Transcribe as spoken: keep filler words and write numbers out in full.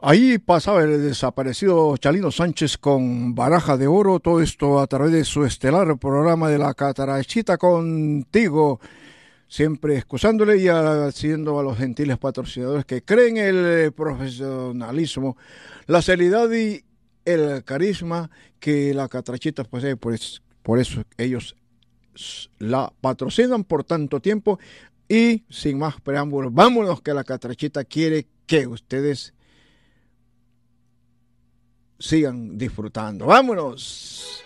Ahí pasaba el desaparecido Chalino Sánchez con Baraja de Oro, todo esto a través de su estelar programa de La Catarachita Contigo, siempre excusándole y haciendo a los gentiles patrocinadores que creen el profesionalismo, la seriedad y el carisma que La Catarachita posee, pues por eso ellos la patrocinan por tanto tiempo. Y sin más preámbulos, vámonos que La Catarachita quiere que ustedes sigan disfrutando. ¡Vámonos!